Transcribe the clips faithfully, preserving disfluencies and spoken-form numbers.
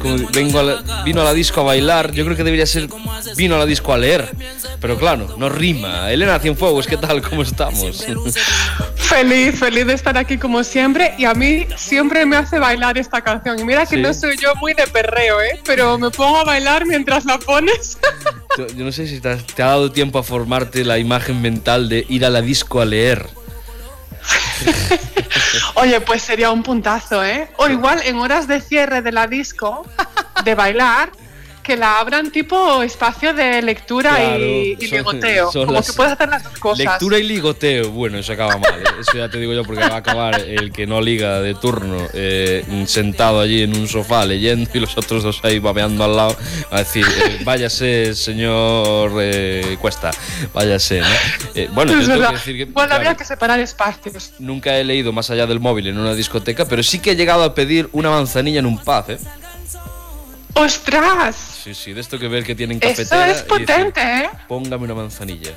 como vengo a la, vino a la disco a bailar, yo creo que debería ser vino a la disco a leer. Pero claro, no rima. Elena Cienfuegos, ¿qué tal? ¿Cómo estamos? Feliz, feliz de estar aquí como siempre. Y a mí siempre me hace bailar esta canción. Y mira que ¿sí? No soy yo muy de perreo, ¿eh? Pero me pongo a bailar mientras la pones. Yo no sé si te, has, te ha dado tiempo a formarte la imagen mental de ir a la disco a leer. Oye, pues sería un puntazo, ¿eh? O igual en horas de cierre de la disco, de bailar, que la abran tipo espacio de lectura, claro, y, y son, ligoteo. Son como que puedes hacer las dos cosas. Lectura y ligoteo. Bueno, eso acaba mal, ¿eh? Eso ya te digo yo, porque va a acabar el que no liga de turno eh, sentado allí en un sofá leyendo y los otros dos ahí babeando al lado. A decir, eh, váyase, señor eh, Cuesta, váyase, ¿no? Eh, bueno, es yo tengo verdad. que decir que, bueno, claro, habría que separar espacios. Nunca he leído más allá del móvil en una discoteca, pero sí que he llegado a pedir una manzanilla en un pub, ¿eh? ¡Ostras! Sí, sí, de esto que ver que tienen cafetera. Eso es potente, decir, ¿eh? Póngame una manzanilla.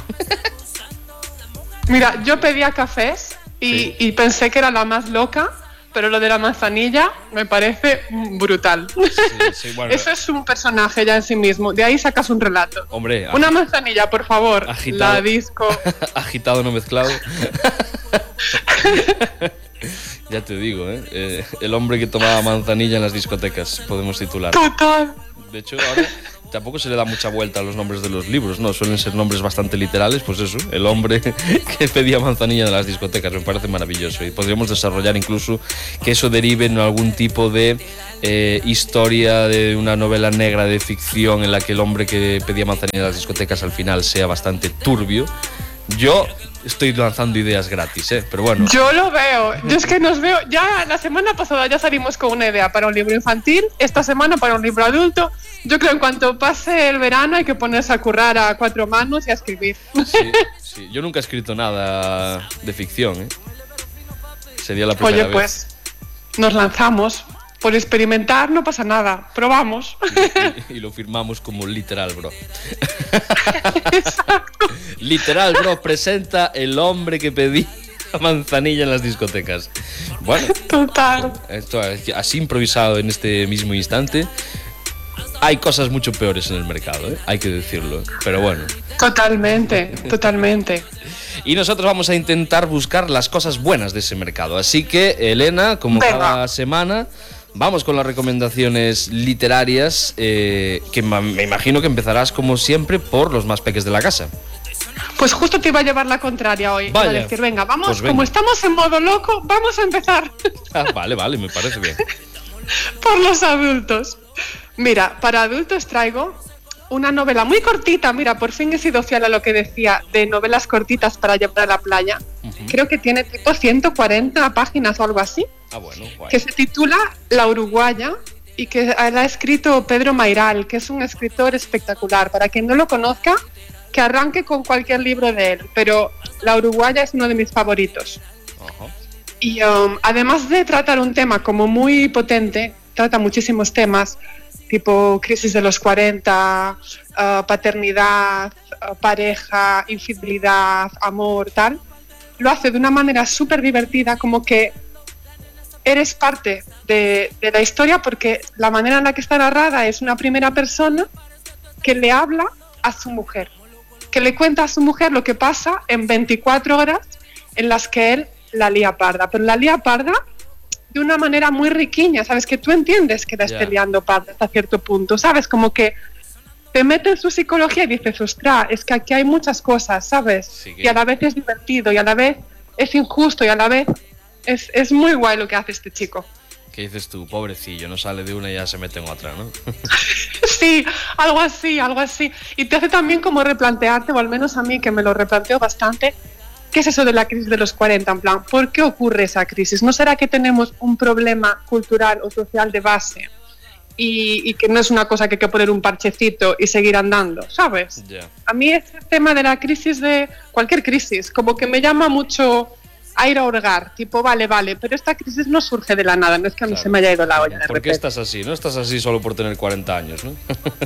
Mira, yo pedía cafés y, sí. y pensé que era la más loca, pero lo de la manzanilla me parece brutal. Sí, sí, bueno, eso es un personaje ya en sí mismo. De ahí sacas un relato. Hombre, una agi- manzanilla, por favor. Agitado, la disco. Agitado, no mezclado. Ya te digo, ¿eh? ¿eh? El hombre que tomaba manzanilla en las discotecas, podemos titular. Total. De hecho, ahora tampoco se le da mucha vuelta a los nombres de los libros, ¿no? Suelen ser nombres bastante literales, pues eso, el hombre que pedía manzanilla en las discotecas, me parece maravilloso. Y podríamos desarrollar incluso que eso derive en algún tipo de eh, historia de una novela negra de ficción en la que el hombre que pedía manzanilla en las discotecas al final sea bastante turbio. Yo estoy lanzando ideas gratis, ¿eh? Pero bueno. Yo lo veo. Yo es que nos veo. Ya la semana pasada ya salimos con una idea para un libro infantil. Esta semana para un libro adulto. Yo creo que en cuanto pase el verano hay que ponerse a currar a cuatro manos y a escribir. Sí, sí. Yo nunca he escrito nada de ficción, ¿eh? Sería la primera vez. Oye, pues nos lanzamos. Por experimentar no pasa nada. Probamos. Y, y, y lo firmamos como Literal Bro. Exacto. Literal Bro presenta El hombre que pedía manzanilla en las discotecas. Bueno, total. Esto así improvisado en este mismo instante. Hay cosas mucho peores en el mercado, ¿eh? Hay que decirlo. Pero bueno. Totalmente, totalmente. Y nosotros vamos a intentar buscar las cosas buenas de ese mercado. Así que, Elena, como Venga. cada semana, vamos con las recomendaciones literarias, eh, que me imagino que empezarás, como siempre, por los más peques de la casa. Pues justo te iba a llevar la contraria hoy. Vaya. Iba a decir, venga, vamos, pues venga. Como estamos en modo loco, vamos a empezar. Ah, vale, vale, me parece bien. Por los adultos. Mira, para adultos traigo una novela muy cortita. Mira, por fin he sido fiel a lo que decía de novelas cortitas para llevar a la playa. Uh-huh. Creo que tiene tipo ciento cuarenta páginas o algo así. Ah, bueno, guay. Que se titula La Uruguaya y que la ha escrito Pedro Mairal, que es un escritor espectacular. Para quien no lo conozca, que arranque con cualquier libro de él, pero La Uruguaya es uno de mis favoritos. Uh-huh. Y um, además de tratar un tema como muy potente, trata muchísimos temas, tipo crisis de los cuarenta, uh, paternidad, uh, pareja, infidelidad, amor, tal. Lo hace de una manera súper divertida, como que eres parte de, de la historia, porque la manera en la que está narrada es una primera persona que le habla a su mujer, que le cuenta a su mujer lo que pasa en veinticuatro horas en las que él la lía parda, pero la lía parda de una manera muy riquiña, ¿sabes? Que tú entiendes que la esté yeah. liando parda hasta cierto punto, ¿sabes? Como que te mete en su psicología y dices, ostras, es que aquí hay muchas cosas, ¿sabes? Sí que... Y a la vez es divertido, y a la vez es injusto, y a la vez es, es muy guay lo que hace este chico. ¿Qué dices tú? Pobrecillo, no sale de una y ya se mete en otra, ¿no? Sí, algo así, algo así. Y te hace también como replantearte, o al menos a mí que me lo replanteo bastante, ¿qué es eso de la crisis de los cuarenta? En plan, ¿por qué ocurre esa crisis? ¿No será que tenemos un problema cultural o social de base y, y que no es una cosa que hay que poner un parchecito y seguir andando, ¿sabes? Yeah. A mí ese tema de la crisis, de cualquier crisis, como que me llama mucho a ir a hurgar, tipo, vale, vale, pero esta crisis no surge de la nada, no es que a mí claro. se me haya ido la olla de ¿Por repente. qué estás así? No estás así solo por tener cuarenta años, ¿no?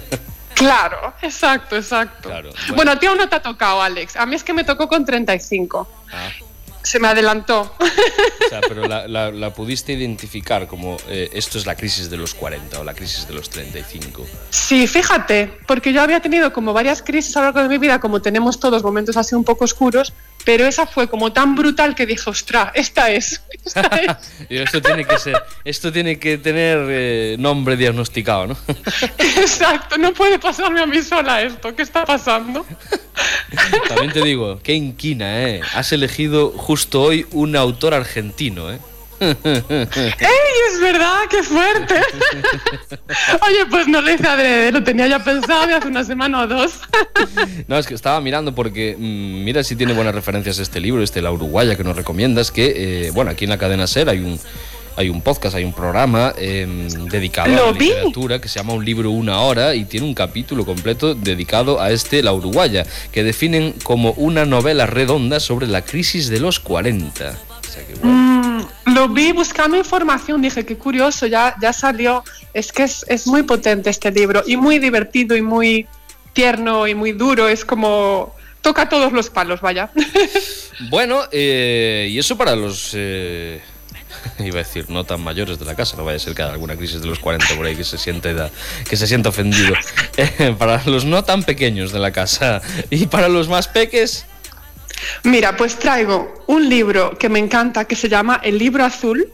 Claro, exacto, exacto. Claro, bueno. bueno, a ti aún no te ha tocado, Alex. A mí es que me tocó con treinta y cinco. Ah. se me adelantó. O sea, pero la, la, la pudiste identificar como eh, esto es la crisis de los cuarenta o la crisis de los treinta y cinco. Sí, fíjate, porque yo había tenido como varias crisis a lo largo de mi vida, como tenemos todos momentos así un poco oscuros, pero esa fue como tan brutal que dije, ostras, esta es, esta es. Y esto tiene que ser, esto tiene que tener eh, nombre diagnosticado, ¿no? Exacto, no puede pasarme a mí sola esto, ¿qué está pasando? También te digo, qué inquina, ¿eh? Has elegido justo hoy un autor argentino, ¿eh? ¡Ey, es verdad! ¡Qué fuerte! Oye, pues no lo hice adrede, lo tenía ya pensado de hace una semana o dos. No, es que estaba mirando porque mmm, mira si tiene buenas referencias este libro, este La Uruguaya que nos recomiendas, que, eh, bueno, aquí en la cadena SER hay un, hay un podcast, hay un programa eh, dedicado a la vi. literatura que se llama Un libro, una hora, y tiene un capítulo completo dedicado a este La Uruguaya, que definen como una novela redonda sobre la crisis de los cuarenta. O sea que, bueno. Mm, lo vi buscando información, dije, qué curioso, ya, ya salió. Es que es, es muy potente este libro, y muy divertido, y muy tierno, y muy duro, es como... toca todos los palos, vaya. Bueno, eh, y eso para los... Eh... iba a decir no tan mayores de la casa, no vaya a ser que haya alguna crisis de los cuarenta por ahí que se siente, que se sienta ofendido. Eh, para los no tan pequeños de la casa y para los más peques. Mira, pues traigo un libro que me encanta que se llama El Libro Azul,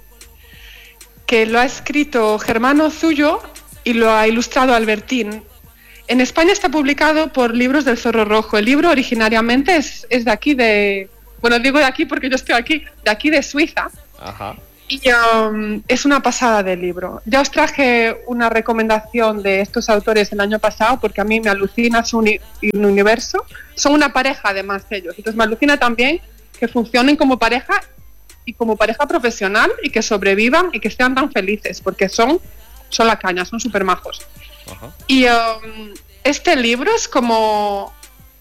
que lo ha escrito Germano Zullo y lo ha ilustrado Albertín. En España está publicado por Libros del Zorro Rojo. El libro originariamente es, es de aquí de... Bueno, digo de aquí porque yo estoy aquí, de aquí de Suiza. Ajá. Y um, es una pasada de libro. Ya os traje una recomendación de estos autores el año pasado porque a mí me alucina su uni- universo. Son una pareja además ellos. Entonces me alucina también que funcionen como pareja y como pareja profesional y que sobrevivan y que sean tan felices porque son, son la caña, son súper majos. Ajá. Y um, este libro es como...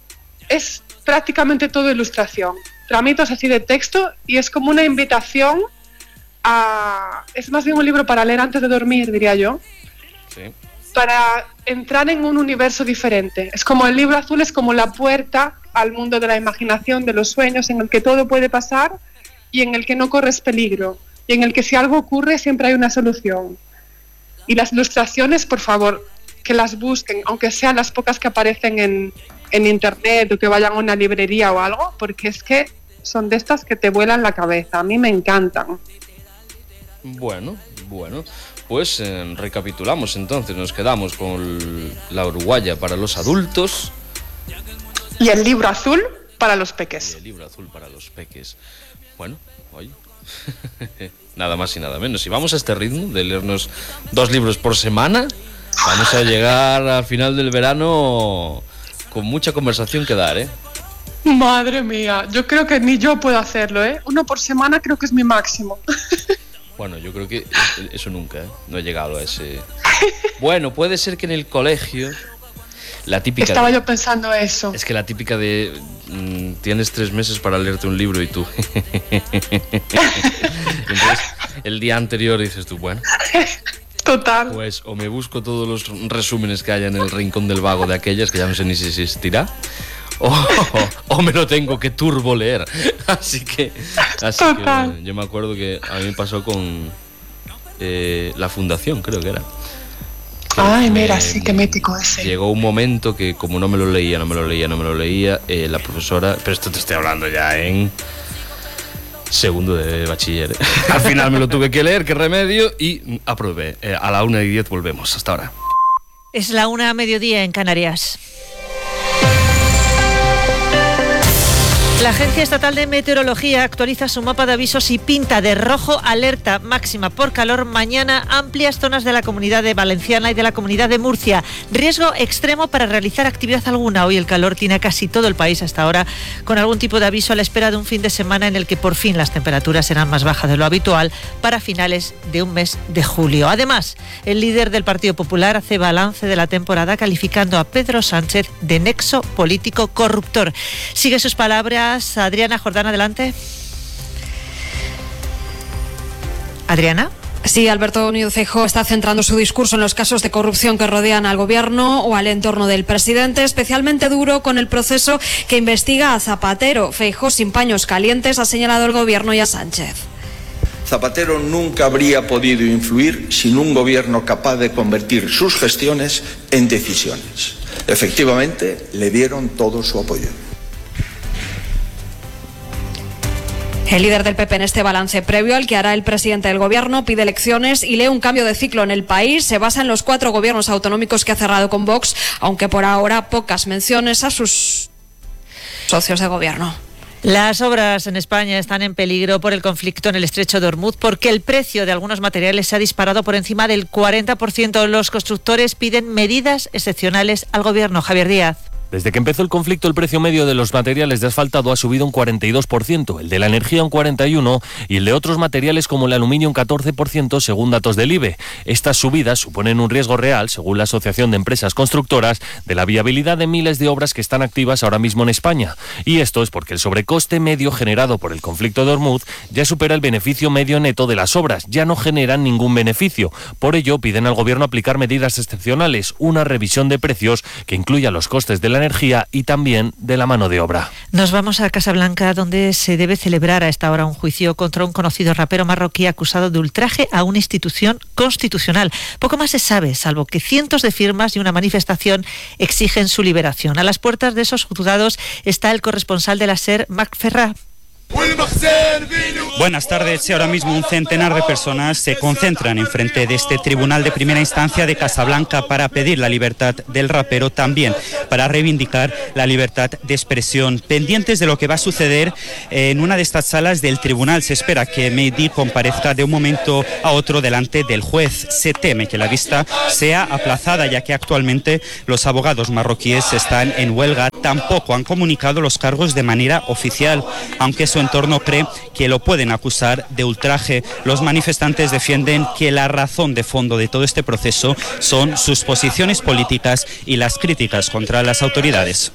es prácticamente todo ilustración. Tramitos así de texto y es como una invitación a... es más bien un libro para leer antes de dormir, diría yo. Sí. Para entrar en un universo diferente. Es como el libro azul, es como la puerta al mundo de la imaginación, de los sueños, en el que todo puede pasar y en el que no corres peligro. Y en el que si algo ocurre siempre hay una solución. Y las ilustraciones, por favor, que las busquen, aunque sean las pocas que aparecen en, en internet o que vayan a una librería o algo, porque es que son de estas que te vuelan la cabeza. A mí me encantan. Bueno, bueno, pues eh, recapitulamos entonces, nos quedamos con La Uruguaya para los adultos. Y el libro azul para los peques. Y el libro azul para los peques. Bueno, oye, nada más y nada menos. Si vamos a este ritmo de leernos dos libros por semana, vamos a llegar al final del verano con mucha conversación que dar, ¿eh? Madre mía, yo creo que ni yo puedo hacerlo, ¿eh? Uno por semana creo que es mi máximo. Bueno, yo creo que eso nunca, ¿eh? No he llegado a ese... Bueno, puede ser que en el colegio... La típica Estaba de... yo pensando eso. Es que la típica de... Mmm, tienes tres meses para leerte un libro y tú... Entonces, el día anterior dices tú, bueno... Total. Pues o me busco todos los resúmenes que haya en el rincón del vago de aquellas, que ya no sé ni si existirá... O, o, o me lo tengo que turbo leer. Así que, así que bueno, yo me acuerdo que a mí me pasó con eh, La Fundación, creo que era. Que Ay, me, mira, sí, qué mítico ese. Llegó un momento que como no me lo leía, no me lo leía, no me lo leía, eh, la profesora, pero esto te estoy hablando ya en segundo de bachiller. Al final me lo tuve que leer, qué remedio, y aprobé. Eh, a la una y diez volvemos. Hasta ahora. Es la una a mediodía en Canarias. La Agencia Estatal de Meteorología actualiza su mapa de avisos y pinta de rojo alerta máxima por calor mañana amplias zonas de la Comunidad de Valenciana y de la Comunidad de Murcia. Riesgo extremo para realizar actividad alguna. Hoy el calor tiene a casi todo el país hasta ahora, con algún tipo de aviso a la espera de un fin de semana en el que por fin las temperaturas serán más bajas de lo habitual para finales de un mes de julio. Además, el líder del Partido Popular hace balance de la temporada calificando a Pedro Sánchez de nexo político corruptor. Sigue sus palabras Adriana Jordán, adelante. Adriana. Sí, Alberto Núñez Feijóo está centrando su discurso en los casos de corrupción que rodean al gobierno o al entorno del presidente, especialmente duro con el proceso que investiga a Zapatero. Feijóo, sin paños calientes, ha señalado al gobierno y a Sánchez. Zapatero nunca habría podido influir sin un gobierno capaz de convertir sus gestiones en decisiones. Efectivamente, le dieron todo su apoyo. El líder del P P en este balance previo al que hará el presidente del gobierno pide elecciones y lee un cambio de ciclo en el país. Se basa en los cuatro gobiernos autonómicos que ha cerrado con Vox, aunque por ahora pocas menciones a sus socios de gobierno. Las obras en España están en peligro por el conflicto en el estrecho de Ormuz porque el precio de algunos materiales se ha disparado por encima del cuarenta por ciento. Los constructores piden medidas excepcionales al gobierno. Javier Díaz. Desde que empezó el conflicto, el precio medio de los materiales de asfaltado ha subido un cuarenta y dos por ciento, el de la energía un cuarenta y uno por ciento y el de otros materiales como el aluminio un catorce por ciento, según datos del I B E. Estas subidas suponen un riesgo real, según la Asociación de Empresas Constructoras, de la viabilidad de miles de obras que están activas ahora mismo en España. Y esto es porque el sobrecoste medio generado por el conflicto de Ormuz ya supera el beneficio medio neto de las obras, ya no generan ningún beneficio. Por ello, piden al Gobierno aplicar medidas excepcionales, una revisión de precios que incluya los costes de la energía y también de la mano de obra. Nos vamos a Casablanca, donde se debe celebrar a esta hora un juicio contra un conocido rapero marroquí acusado de ultraje a una institución constitucional. Poco más se sabe, salvo que cientos de firmas y una manifestación exigen su liberación. A las puertas de esos juzgados está el corresponsal de la SER, Marc Ferrà. Buenas tardes. Ahora mismo un centenar de personas se concentran enfrente de este tribunal de primera instancia de Casablanca para pedir la libertad del rapero, también para reivindicar la libertad de expresión. Pendientes de lo que va a suceder en una de estas salas del tribunal, se espera que Mehdi comparezca de un momento a otro delante del juez. Se teme que la vista sea aplazada, ya que actualmente los abogados marroquíes están en huelga. Tampoco han comunicado los cargos de manera oficial, aunque su entorno cree que lo pueden acusar de ultraje. Los manifestantes defienden que la razón de fondo de todo este proceso son sus posiciones políticas y las críticas contra las autoridades.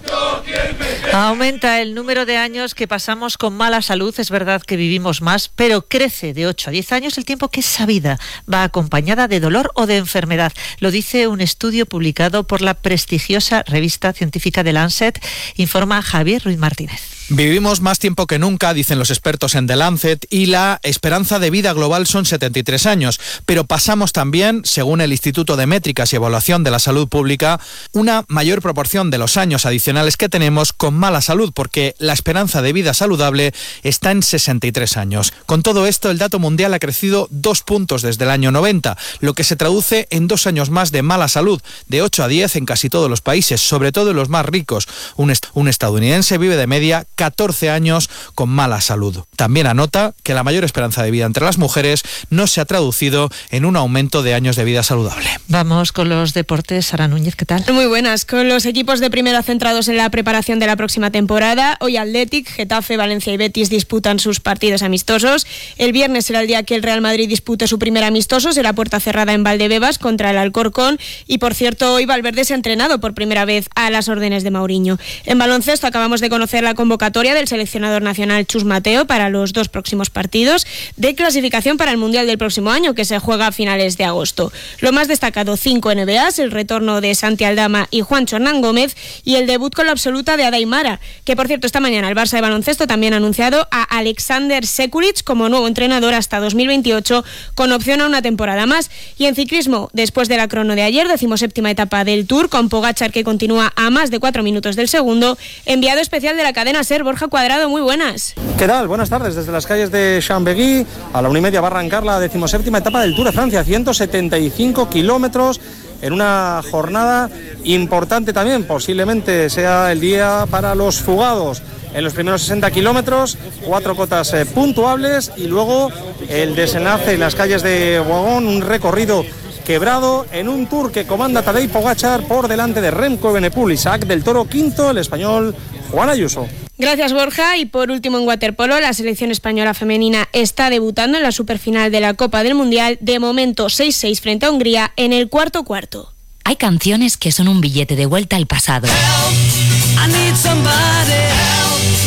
Aumenta el número de años que pasamos con mala salud. Es verdad que vivimos más, pero crece de ocho a diez años el tiempo que esa vida va acompañada de dolor o de enfermedad. Lo dice un estudio publicado por la prestigiosa revista científica The Lancet, informa Javier Ruiz Martínez. Vivimos más tiempo que nunca, dicen los expertos en The Lancet, y la esperanza de vida global son setenta y tres años. Pero pasamos también, según el Instituto de Métricas y Evaluación de la Salud Pública, una mayor proporción de los años adicionales que tenemos con mala salud, porque la esperanza de vida saludable está en sesenta y tres años. Con todo esto, el dato mundial ha crecido dos puntos desde el año noventa, lo que se traduce en dos años más de mala salud, de ocho a diez en casi todos los países, sobre todo en los más ricos. Un, est- un estadounidense vive de media catorce años con mala salud. También anota que la mayor esperanza de vida entre las mujeres no se ha traducido en un aumento de años de vida saludable. Vamos con los deportes. Sara Núñez, ¿qué tal? Muy buenas. Con los equipos de primera centrados en la preparación de la próxima temporada, hoy Athletic, Getafe, Valencia y Betis disputan sus partidos amistosos. El viernes será el día que el Real Madrid dispute su primer amistoso, será puerta cerrada en Valdebebas contra el Alcorcón. Y por cierto, hoy Valverde se ha entrenado por primera vez a las órdenes de Mourinho. En baloncesto acabamos de conocer la convocatoria del seleccionador nacional Chus Mateo para los dos próximos partidos de clasificación para el Mundial del próximo año, que se juega a finales de agosto. Lo más destacado, cinco N B As, el retorno de Santi Aldama y Juancho Hernán Gómez y el debut con la absoluta de Adaimara, que por cierto esta mañana el Barça de baloncesto también ha anunciado a Alexander Sekulic como nuevo entrenador hasta dos mil veintiocho, con opción a una temporada más. Y en ciclismo, después de la crono de ayer, decimoséptima etapa del Tour, con Pogačar que continúa a más de cuatro minutos del segundo, enviado especial de la cadena SER, Borja Cuadrado, muy buenas. ¿Qué tal? Buenas tardes. Desde las calles de Chambéry a la una y media va a arrancar la decimoséptima etapa del Tour de Francia, ciento setenta y cinco kilómetros en una jornada importante también. Posiblemente sea el día para los fugados. En los primeros sesenta kilómetros, cuatro cotas eh, puntuables y luego el desenlace en las calles de Boigón, un recorrido quebrado en un Tour que comanda Tadej Pogačar por delante de Remco Evenepoel, Isaac del Toro quinto, el español Juan Ayuso. Gracias, Borja. Y por último, en waterpolo, la selección española femenina está debutando en la superfinal de la Copa del Mundial. De momento, seis seis frente a Hungría en el cuarto cuarto. Hay canciones que son un billete de vuelta al pasado.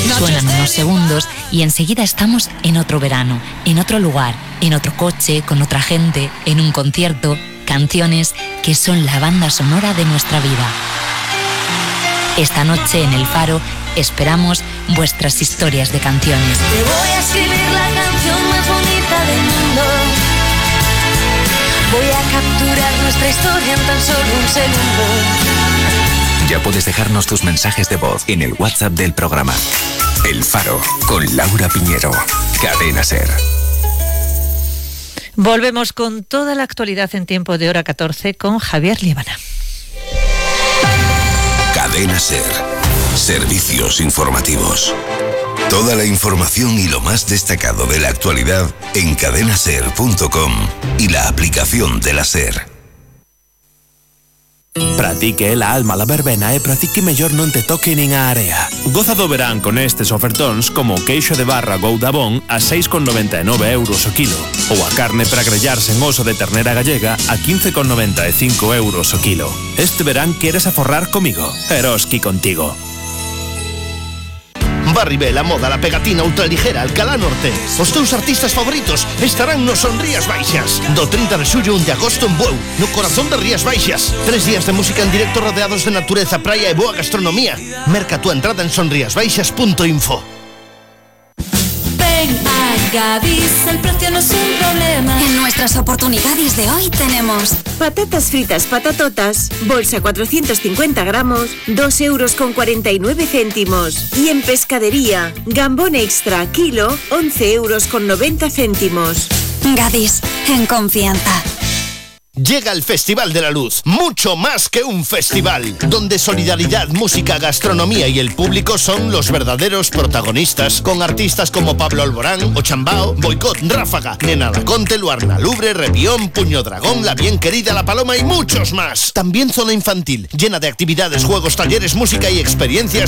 Suenan unos segundos y enseguida estamos en otro verano, en otro lugar, en otro coche, con otra gente, en un concierto. Canciones que son la banda sonora de nuestra vida. Esta noche en El Faro esperamos vuestras historias de canciones. Te voy a escribir la canción más bonita del mundo. Voy a capturar nuestra historia en tan solo un segundo. Ya puedes dejarnos tus mensajes de voz en el WhatsApp del programa. El Faro, con Laura Piñero. Cadena SER. Volvemos con toda la actualidad en tiempo de hora catorce con Javier Liébana. Cadena SER. Servicios informativos. Toda la información y lo más destacado de la actualidad en cadena ser punto com y la aplicación de la SER. Pratique la alma la verbena e practique mellor non te toque nin a area. Goza do verán con estes ofertóns como o queixo de barra Goudabón a seis con noventa e nove euros o kilo ou a carne para grellarse en oso de ternera gallega a quince con noventa e cinco euros o kilo. Este verán queres aforrar comigo? Eroski contigo. Barribel, a moda, la pegatina ultraligera, Alcalá Norte. Os teus artistas favoritos estarán no Son Rías Baixas. Do trinta de xullo a un de agosto en Bueu, no corazón de Rías Baixas. Tres días de música en directo rodeados de natureza, praia e boa gastronomía. Merca túa entrada en sonriasbaixas punto info. Ven a Gadis, el precio no es un problema. En nuestras oportunidades de hoy tenemos patatas fritas patatotas, bolsa cuatrocientos cincuenta gramos, dos euros con cuarenta y nueve céntimos. Y en pescadería, gambón extra, kilo, once euros con noventa céntimos. Gadis, en confianza. Llega el Festival de la Luz, mucho más que un festival, donde solidaridad, música, gastronomía y el público son los verdaderos protagonistas, con artistas como Pablo Alborán, Ochambao, Boicot, Ráfaga, Nena Laconte, Luarna Lubre, Repión, Puño Dragón, La Bien Querida, La Paloma y muchos más. También zona infantil, llena de actividades, juegos, talleres, música y experiencias